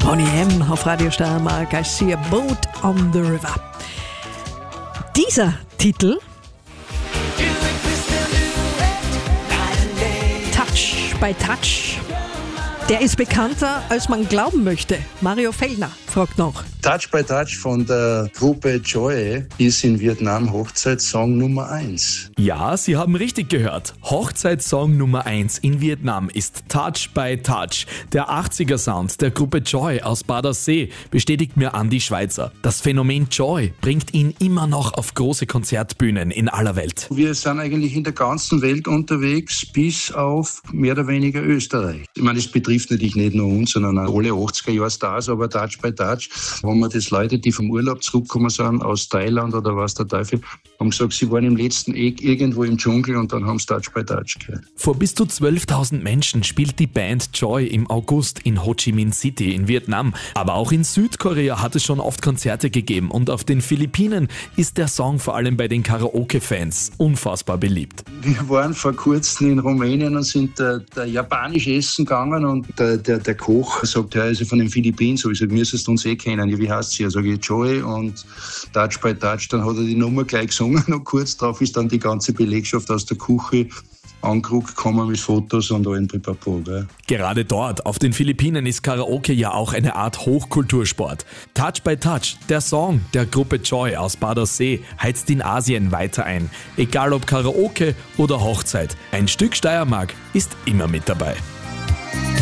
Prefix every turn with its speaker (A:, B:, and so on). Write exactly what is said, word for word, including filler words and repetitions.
A: Boney M. auf Radio Steiermark, I see a boat on the river. Dieser Titel, Touch by Touch, der ist bekannter, als man glauben möchte. Mario Fellner fragt noch.
B: Touch by Touch von der Gruppe Joy ist in Vietnam Hochzeitssong Nummer eins.
C: Ja, Sie haben richtig gehört. Hochzeitssong Nummer eins in Vietnam ist Touch by Touch. Der achtziger-Sound der Gruppe Joy aus Badersee, bestätigt mir Andi Schweitzer. Das Phänomen Joy bringt ihn immer noch auf große Konzertbühnen in aller Welt.
B: Wir sind eigentlich in der ganzen Welt unterwegs, bis auf mehr oder weniger Österreich. Ich meine, es betrifft natürlich nicht nur uns, sondern auch alle achtziger-Jahr-Stars, aber Touch by Touch, haben wir das Leute, die vom Urlaub zurückgekommen sind, aus Thailand oder was der Teufel, haben gesagt, sie waren im letzten Eck irgendwo im Dschungel und dann haben sie Touch by Touch gehört.
C: Vor bis zu zwölftausend Menschen spielt die Band Joy im August in Ho Chi Minh City in Vietnam. Aber auch in Südkorea hat es schon oft Konzerte gegeben und auf den Philippinen ist der Song vor allem bei den Karaoke-Fans unfassbar beliebt.
B: Wir waren vor kurzem in Rumänien und sind da, da japanisch essen gegangen und der, der, der Koch sagt, ja, also von den Philippinen, so ich sage, müsstest du uns eh kennen. Ja, wie heißt sie? Ja, sage ich Joy und Touch by Touch. Dann hat er die Nummer gleich gesungen und kurz darauf ist dann die ganze Belegschaft aus der Küche angerückt, gekommen mit Fotos und allen Pipapo. Gell?
C: Gerade dort, auf den Philippinen, ist Karaoke ja auch eine Art Hochkultursport. Touch by Touch, der Song der Gruppe Joy aus Badersee, heizt in Asien weiter ein. Egal ob Karaoke oder Hochzeit, ein Stück Steiermark ist immer mit dabei.